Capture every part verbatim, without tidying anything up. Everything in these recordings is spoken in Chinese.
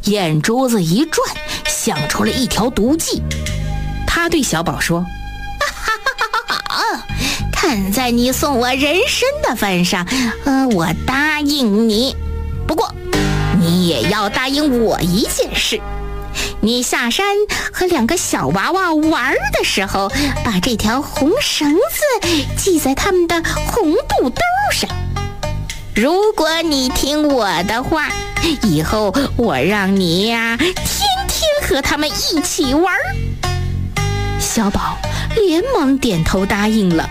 眼珠子一转，想出了一条毒计。他对小宝说：看在你送我人参的份上，呃，我答应你。不过你也要答应我一件事，你下山和两个小娃娃玩的时候，把这条红绳子系在他们的红肚兜上。如果你听我的话，以后我让你呀、啊、天天和他们一起玩。小宝连忙点头答应了。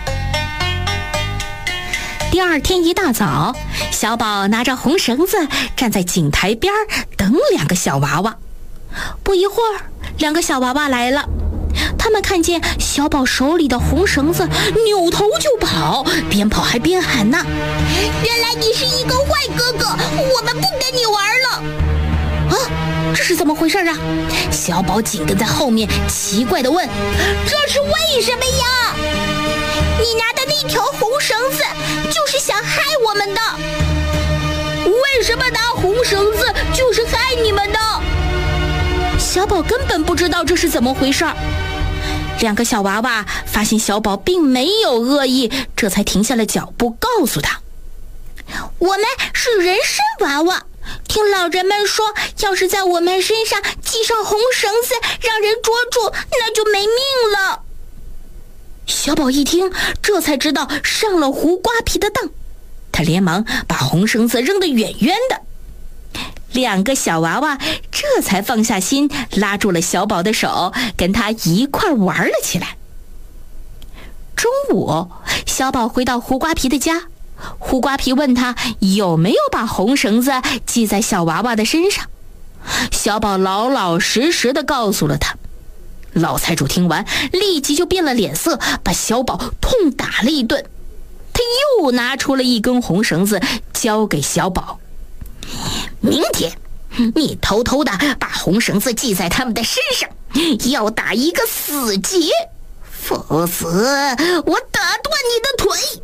第二天一大早，小宝拿着红绳子站在井台边等两个小娃娃。不一会儿，两个小娃娃来了，他们看见小宝手里的红绳子，扭头就跑，边跑还边喊呢：原来你是一个坏哥哥，我们不跟你玩了。啊，这是怎么回事啊？小宝紧跟在后面，奇怪地问：这是为什么呀？你拿的那条红绳子就是想害我们的。为什么拿红绳子就是害你们的？小宝根本不知道这是怎么回事。两个小娃娃发现小宝并没有恶意，这才停下了脚步，告诉他：我们是人参娃娃，听老人们说，要是在我们身上系上红绳子，让人捉住，那就没命了。小宝一听，这才知道上了胡瓜皮的当，他连忙把红绳子扔得远远的。两个小娃娃这才放下心，拉住了小宝的手，跟他一块玩了起来。中午，小宝回到胡瓜皮的家，胡瓜皮问他有没有把红绳子系在小娃娃的身上。小宝老老实实地告诉了他。老财主听完，立即就变了脸色，把小宝痛打了一顿。他又拿出了一根红绳子，交给小宝：明天你偷偷的把红绳子系在他们的身上，要打一个死结，否则我打断你的腿。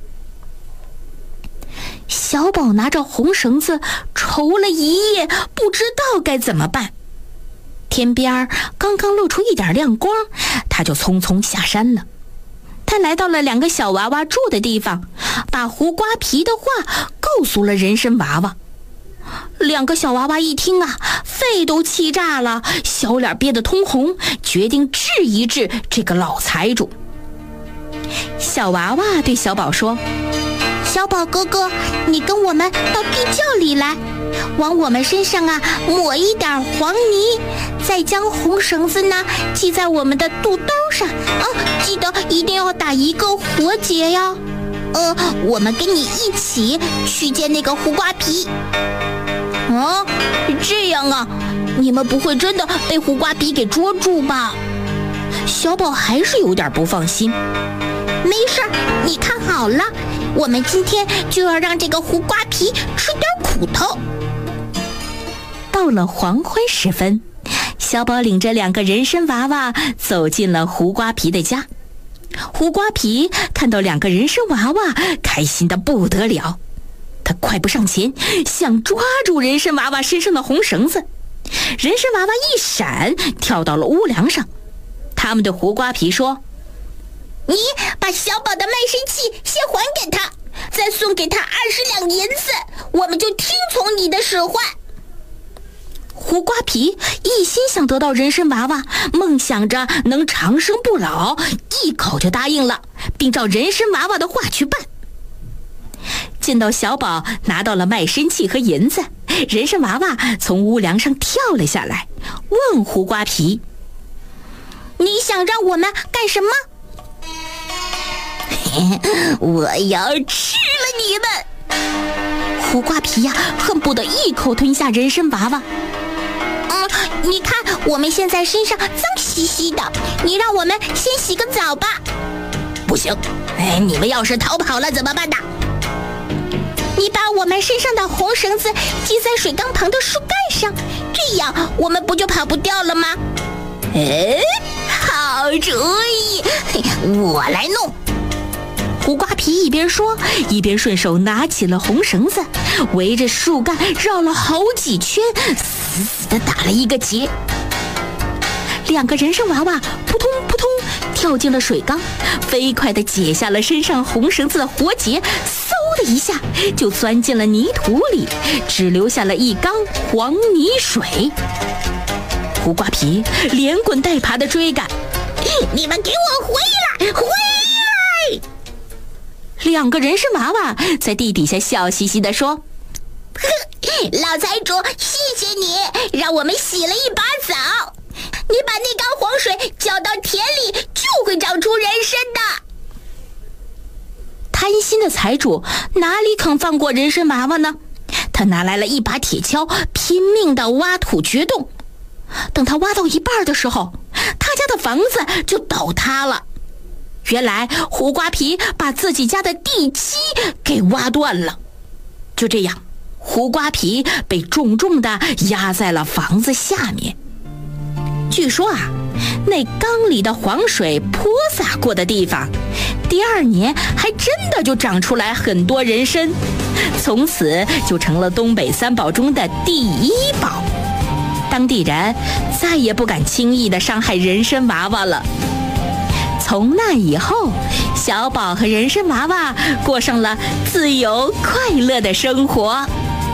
小宝拿着红绳子愁了一夜，不知道该怎么办。天边刚刚露出一点亮光，他就匆匆下山了。他来到了两个小娃娃住的地方，把胡瓜皮的话告诉了人参娃娃。两个小娃娃一听啊，肺都气炸了，小脸憋得通红，决定治一治这个老财主。小娃娃对小宝说：小宝哥哥，你跟我们到地窖里来，往我们身上啊抹一点黄泥，再将红绳子呢系在我们的肚兜上啊，记得一定要打一个活结呀。呃，我们跟你一起去见那个胡瓜皮。啊，这样啊，你们不会真的被胡瓜皮给捉住吧？小宝还是有点不放心。没事，你看好了，我们今天就要让这个胡瓜皮吃点苦头。到了黄昏时分，小宝领着两个人参娃娃走进了胡瓜皮的家。胡瓜皮看到两个人参娃娃，开心得不得了。他快步上前，想抓住人参娃娃身上的红绳子。人参娃娃一闪，跳到了屋梁上。他们对胡瓜皮说：你把小宝的卖身契先还给他，再送给他二十两银子，我们就听从你的使唤。胡瓜皮一心想得到人参娃娃，梦想着能长生不老，一口就答应了，并照人参娃娃的话去办。见到小宝拿到了卖身契和银子，人参娃娃从屋梁上跳了下来，问胡瓜皮：你想让我们干什么？我要吃了你们！胡瓜皮呀，恨不得一口吞下人参娃娃。嗯，你看我们现在身上脏兮兮的，你让我们先洗个澡吧。不行，哎，你们要是逃跑了怎么办呢？你把我们身上的红绳子系在水缸旁的树干上，这样我们不就跑不掉了吗？哎，好主意，我来弄。 胡瓜皮一边说，一边顺手拿起了红绳子，围着树干绕了好几圈，死死地打了一个结。两个人参娃娃扑通扑通跳进了水缸，飞快地解下了身上红绳子的活结，嗖的一下就钻进了泥土里，只留下了一缸黄泥水。胡瓜皮连滚带爬地追赶，你们给我回来，回来！两个人参娃娃在地底下笑嘻嘻地说，老财主，谢谢你让我们洗了一把澡，你把那缸黄水浇到田里就会长出人参的。贪心的财主哪里肯放过人参娃娃呢？他拿来了一把铁锹，拼命地挖土掘洞。等他挖到一半的时候，他家的房子就倒塌了。原来胡瓜皮把自己家的地基给挖断了。就这样，胡瓜皮被重重地压在了房子下面。据说啊，那缸里的黄水泼洒过的地方，第二年还真的就长出来很多人参，从此就成了东北三宝中的第一宝。当地人再也不敢轻易地伤害人参娃娃了。从那以后，小宝和人参娃娃过上了自由快乐的生活。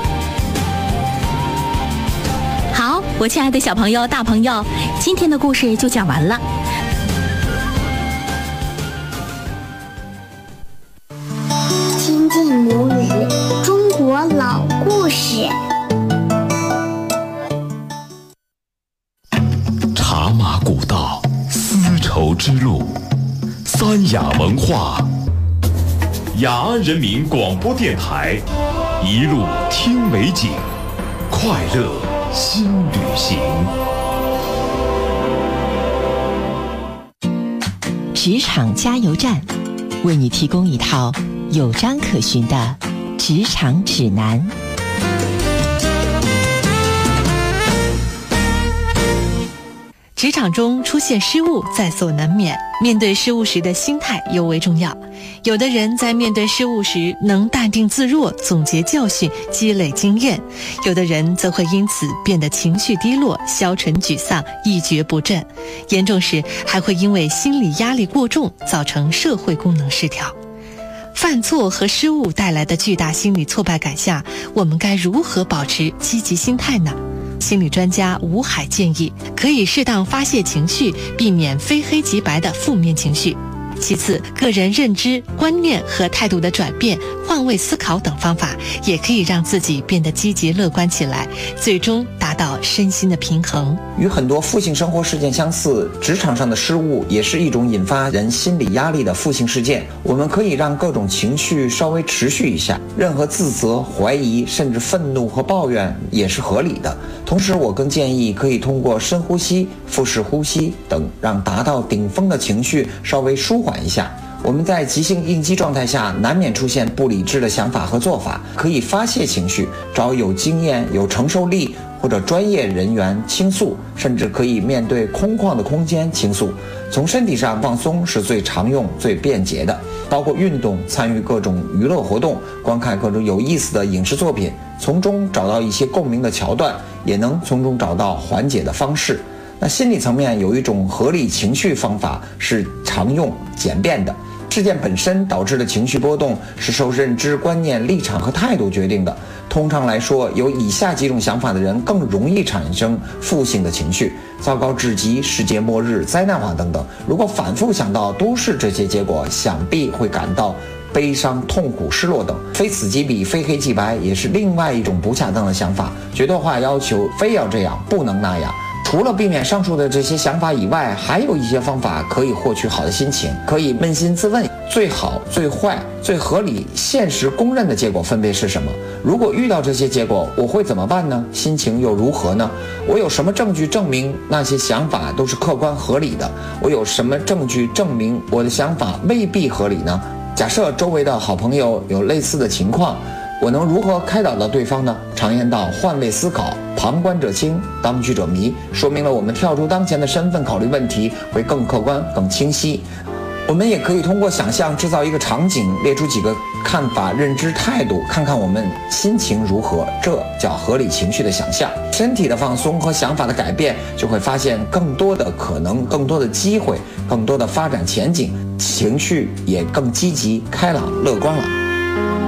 好，我亲爱的小朋友、大朋友，今天的故事就讲完了。 亲近母语，中国老故事。 茶马古道，丝绸之路，三雅文化，雅安人民广播电台，一路听美景，快乐新旅行。 职场加油站，为你提供一套有章可循的职场指南。 职场中出现失误在所难免，面对失误时的心态尤为重要。有的人在面对失误时能淡定自若，总结教训，积累经验；有的人则会因此变得情绪低落，消沉沮丧，一蹶不振，严重时还会因为心理压力过重，造成社会功能失调。犯错和失误带来的巨大心理挫败感下，我们该如何保持积极心态呢？心理专家吴海建议，可以适当发泄情绪，避免非黑即白的负面情绪。其次，个人认知、观念和态度的转变、换位思考等方法，也可以让自己变得积极乐观起来，最终达到身心的平衡。 与很多负性生活事件相似，职场上的失误也是一种引发人心理压力的负性事件。我们可以让各种情绪稍微持续一下，任何自责、怀疑，甚至愤怒和抱怨也是合理的。同时，我更建议可以通过深呼吸、腹式呼吸等，让达到顶峰的情绪稍微舒缓一下。我们在急性应激状态下，难免出现不理智的想法和做法，可以发泄情绪，找有经验、有承受力或者专业人员倾诉，甚至可以面对空旷的空间倾诉。从身体上放松是最常用、最便捷的，包括运动、参与各种娱乐活动、观看各种有意思的影视作品，从中找到一些共鸣的桥段，也能从中找到缓解的方式。那心理层面有一种合理情绪方法是常用、简便的。事件本身导致的情绪波动是受认知、观念、立场和态度决定的。通常来说，有以下几种想法的人更容易产生负性的情绪：糟糕至极、世界末日、灾难化等等。如果反复想到都是这些结果，想必会感到悲伤、痛苦、失落等。非此即彼、非黑即白也是另外一种不恰当的想法，绝对化要求非要这样，不能那样。除了避免上述的这些想法以外，还有一些方法可以获取好的心情。可以扪心自问，最好、最坏、最合理、现实公认的结果分别是什么？如果遇到这些结果，我会怎么办呢？心情又如何呢？我有什么证据证明那些想法都是客观合理的？我有什么证据证明我的想法未必合理呢？假设周围的好朋友有类似的情况，我能如何开导到对方呢？常言道，换位思考，旁观者清，当局者迷，说明了我们跳出当前的身份考虑问题会更客观、更清晰。 我们也可以通过想象制造一个场景，列出几个看法、认知、态度，看看我们心情如何，这叫合理情绪的想象。身体的放松和想法的改变，就会发现更多的可能，更多的机会，更多的发展前景，情绪也更积极、开朗、乐观了。